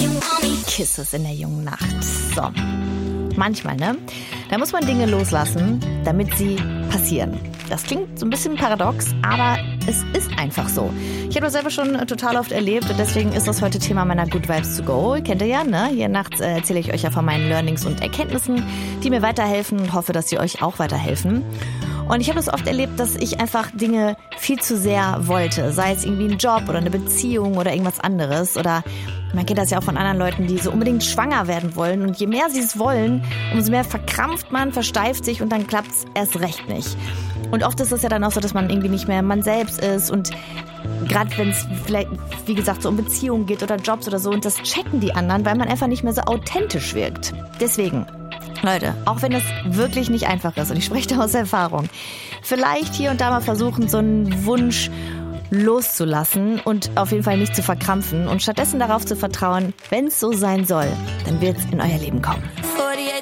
Kisses in der jungen Nacht. So, manchmal, ne? Da muss man Dinge loslassen, damit sie passieren. Das klingt so ein bisschen paradox, aber es ist einfach so. Ich habe das selber schon total oft erlebt und deswegen ist das heute Thema meiner Good Vibes to Go. Kennt ihr ja, ne? Hier nachts erzähle ich euch ja von meinen Learnings und Erkenntnissen, die mir weiterhelfen und hoffe, dass sie euch auch weiterhelfen. Und ich habe es oft erlebt, dass ich einfach Dinge viel zu sehr wollte. Sei es irgendwie ein Job oder eine Beziehung oder irgendwas anderes. Oder man kennt das ja auch von anderen Leuten, die so unbedingt schwanger werden wollen. Und je mehr sie es wollen, umso mehr verkrampft man, versteift sich und dann klappt es erst recht nicht. Und oft ist es ja dann auch so, dass man irgendwie nicht mehr man selbst ist. Und gerade wenn es vielleicht, wie gesagt, so um Beziehungen geht oder Jobs oder so. Und das checken die anderen, weil man einfach nicht mehr so authentisch wirkt. Deswegen, Leute, auch wenn es wirklich nicht einfach ist, und ich spreche da aus Erfahrung, vielleicht hier und da mal versuchen, so einen Wunsch loszulassen und auf jeden Fall nicht zu verkrampfen und stattdessen darauf zu vertrauen, wenn es so sein soll, dann wird es in euer Leben kommen. 48